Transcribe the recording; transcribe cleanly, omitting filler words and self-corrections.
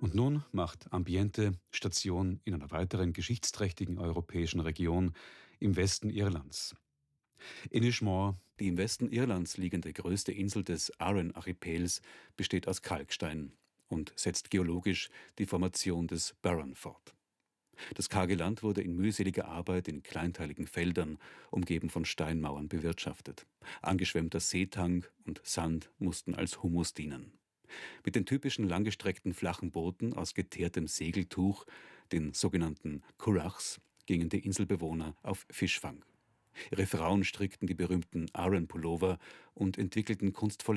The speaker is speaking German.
Und nun macht Ambiente Station in einer weiteren geschichtsträchtigen europäischen Region im Westen Irlands. Inishmore, die im Westen Irlands liegende größte Insel des Aran-Archipels, besteht aus Kalkstein und setzt geologisch die Formation des Burren fort. Das karge Land wurde in mühseliger Arbeit in kleinteiligen Feldern, umgeben von Steinmauern, bewirtschaftet. Angeschwemmter Seetang und Sand mussten als Humus dienen. Mit den typischen langgestreckten flachen Booten aus geteertem Segeltuch, den sogenannten curraghs, gingen die Inselbewohner auf Fischfang. Ihre Frauen strickten die berühmten Aran-Pullover und entwickelten kunstvolle